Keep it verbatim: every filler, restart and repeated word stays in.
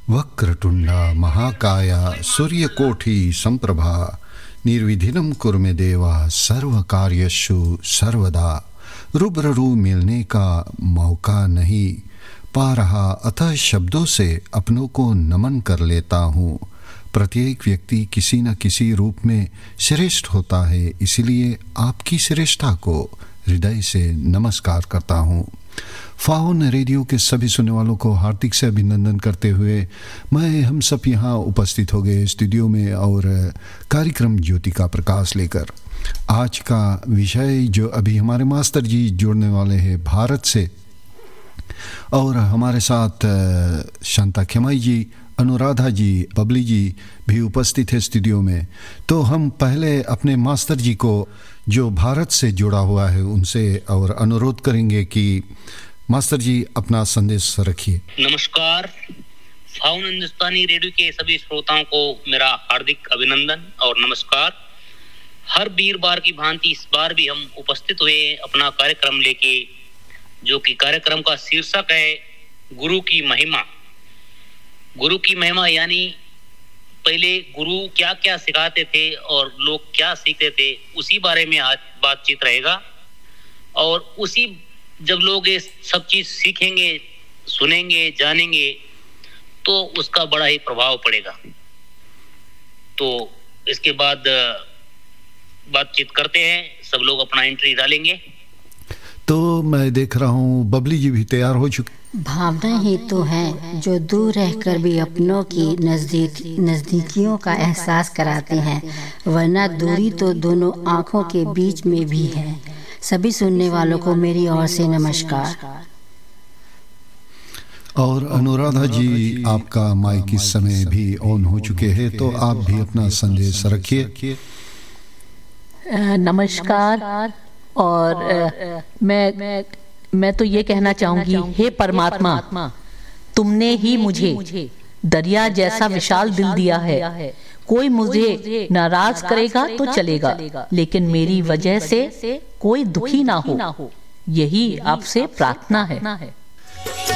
वक्रतुंडा महाकाया सूर्यकोटि संप्रभा निर्विघ्नं कुरु मे देवा सर्वकार्येषु सर्वदा। रूबरू मिलने का मौका नहीं पा रहा, अतः शब्दों से अपनों को नमन कर लेता हूँ। प्रत्येक व्यक्ति किसी न किसी रूप में श्रेष्ठ होता है, इसलिए आपकी श्रेष्ठता को हृदय से नमस्कार करता हूँ। फाउन रेडियो के सभी सुनने वालों को हार्दिक से अभिनंदन करते हुए मैं हम सब यहाँ उपस्थित हो गए स्टूडियो में और कार्यक्रम ज्योति का प्रकाश लेकर। आज का विषय जो अभी हमारे मास्टर जी जुड़ने वाले हैं भारत से, और हमारे साथ शांता खेमाई जी, अनुराधा जी, बबली जी भी उपस्थित है स्टूडियो में। तो हम पहले अपने मास्टर जी को जो भारत से जुड़ा हुआ है उनसे और अनुरोध करेंगे कि मास्टर जी अपना संदेश रखिए। नमस्कार। फाउन हिंदुस्तानी रेडियो के सभी श्रोताओं को मेरा हार्दिक अभिनंदन और नमस्कार। हर वीरवार की भांति इस बार भी हम उपस्थित हुए अपना कार्यक्रम लेके, जो कि कार्यक्रम का शीर्षक है गुरु की महिमा। गुरु की महिमा यानी पहले गुरु क्या क्या सिखाते थे और लोग क्या सीखते थे, उसी बारे में आज बातचीत रहेगा। और उसी जब लोग ये सब चीज सीखेंगे, सुनेंगे, जानेंगे तो उसका बड़ा ही प्रभाव पड़ेगा। तो इसके बाद बातचीत करते हैं, सब लोग अपना एंट्री डालेंगे। तो मैं देख रहा हूँ बबली जी भी तैयार हो चुकी। भावना ही तो है जो दूर रहकर भी अपनों की नजदीक नजदीकियों का एहसास कराते हैं, वरना दूरी तो दोनों आँखों के बीच में भी है। सभी सुनने वालों को मेरी ओर से नमस्कार। और अनुराधा जी, आपका माइक इस समय भी ऑन हो चुके हैं, तो आप भी अपना संदेश रखिए। नमस्कार। और आ, मैं मैं तो ये कहना चाहूंगी, हे परमात्मा, तुमने ही मुझे दरिया जैसा विशाल दिल दिया है। कोई मुझे नाराज करेगा तो चलेगा, लेकिन मेरी वजह से कोई दुखी ना हो, यही आपसे प्रार्थना है।